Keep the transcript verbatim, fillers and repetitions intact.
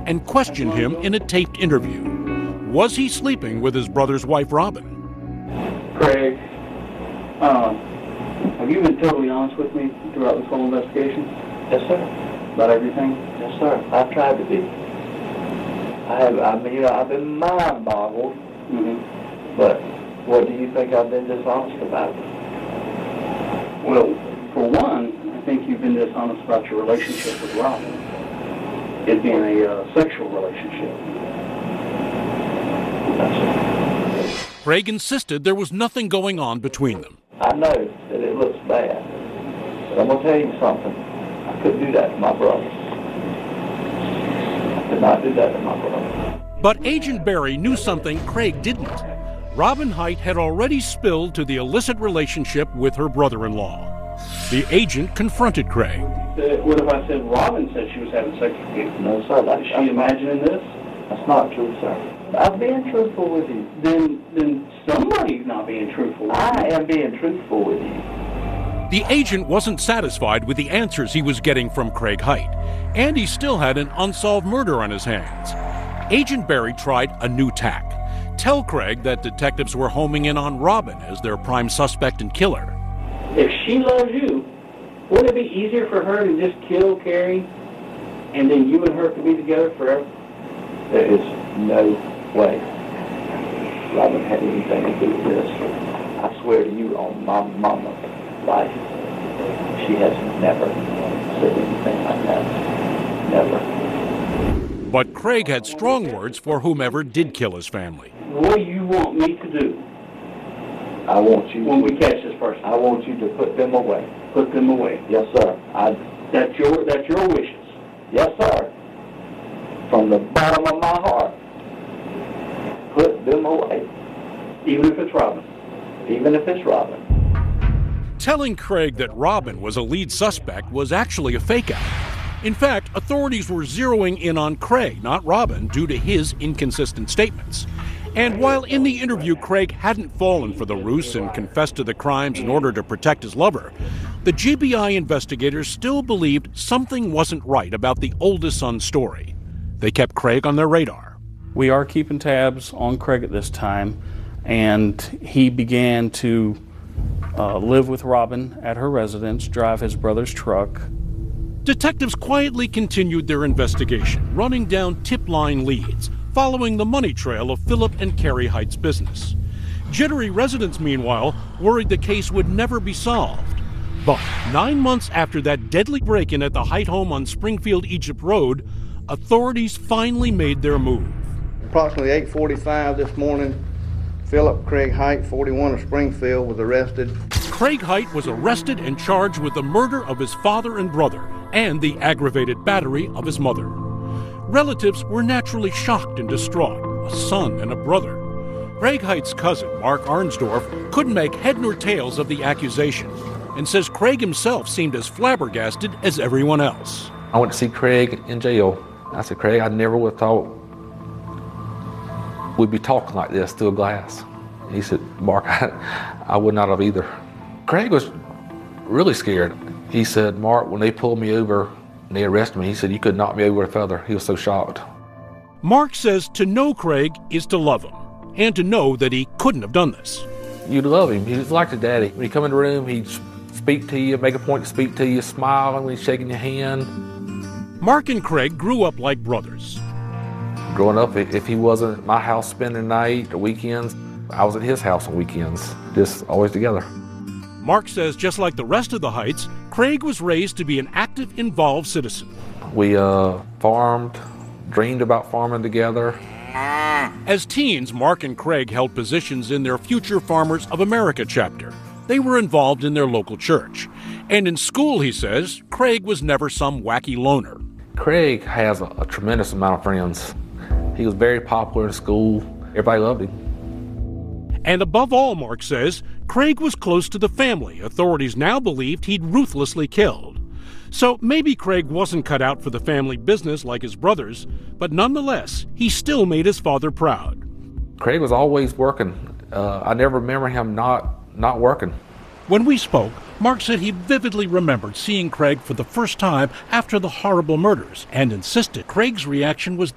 and questioned him in a taped interview. Was he sleeping with his brother's wife, Robin? Craig, uh, have you been totally honest with me throughout this whole investigation? Yes, sir. About everything? Yes, sir. I've tried to be. I have, I mean, you know, I've been mind-boggled, Mm-hmm. but what do you think I've been dishonest about? Well, for one, I think you've been dishonest about your relationship with Robin. It being a uh, sexual relationship. Craig insisted there was nothing going on between them. I know that it looks bad, but I'm going to tell you something. I couldn't do that to my brother. I could not do that to my brother. But Agent Barry knew something Craig didn't. Robin Height had already spilled to the illicit relationship with her brother-in-law. The agent confronted Craig. Uh, what if I said Robin said she was having sex with you? No, sir. That's, Is she imagining this? That's not true, sir. I'm being truthful with you. Then, then somebody's not being truthful with you. I am being truthful with you. The agent wasn't satisfied with the answers he was getting from Craig Height, and he still had an unsolved murder on his hands. Agent Barry tried a new tack. Tell Craig that detectives were homing in on Robin as their prime suspect and killer. If she loves you, wouldn't it be easier for her to just kill Carrie, and then you and her could be together forever? There is no way Robin had anything to do with this. I swear to you on my mama's life, she has never said anything like that. Never. But Craig had strong words for whomever did kill his family. What do you want me to do I want you when to, we catch this person? I want you to put them away. Put them away. Yes, sir. I, That's your, that's your wishes. yes, sir. From the bottom of my heart, put them away. Even if it's Robin. Even if it's Robin. Telling Craig that Robin was a lead suspect was actually a fake-out. In fact, authorities were zeroing in on Craig, not Robin, due to his inconsistent statements. And while in the interview Craig hadn't fallen for the ruse and confessed to the crimes in order to protect his lover, the G B I investigators still believed something wasn't right about the oldest son's story. They kept Craig on their radar. We are keeping tabs on Craig at this time, and he began to uh, live with Robin at her residence, drive his brother's truck. Detectives quietly continued their investigation, running down tip-line leads, following the money trail of Philip and Carrie Height's business. Jittery residents, meanwhile, worried the case would never be solved. But nine months after that deadly break-in at the Height home on Springfield Egypt Road, authorities finally made their move. Approximately eight forty-five this morning, Philip Craig Height, forty-one of Springfield, was arrested. Craig Height was arrested and charged with the murder of his father and brother and the aggravated battery of his mother. Relatives were naturally shocked and distraught, a son and a brother. Craig Height's cousin, Mark Arnsdorf, couldn't make head nor tails of the accusation and says Craig himself seemed as flabbergasted as everyone else. I went to see Craig in jail. I said, Craig, I never would have thought we'd be talking like this through a glass. He said, Mark, I, I would not have either. Craig was really scared. He said, Mark, when they pulled me over and they arrested me, he said, you could knock me over with a feather. He was so shocked. Mark says to know Craig is to love him, and to know that he couldn't have done this. You'd love him. He was like a daddy. When you come in the room, he'd speak to you, make a point to speak to you, smile when he's shaking your hand. Mark and Craig grew up like brothers. Growing up, if he wasn't at my house spending the night or weekends, I was at his house on weekends, just always together. Mark says just like the rest of the Heights, Craig was raised to be an active, involved citizen. We uh, farmed, dreamed about farming together. As teens, Mark and Craig held positions in their Future Farmers of America chapter. They were involved in their local church. And in school, he says, Craig was never some wacky loner. Craig has a, a tremendous amount of friends. He was very popular in school. Everybody loved him. And above all, Mark says, Craig was close to the family authorities now believed he'd ruthlessly killed. So maybe Craig wasn't cut out for the family business like his brothers, but nonetheless, he still made his father proud. Craig was always working. Uh, I never remember him not, not working. When we spoke, Mark said he vividly remembered seeing Craig for the first time after the horrible murders and insisted Craig's reaction was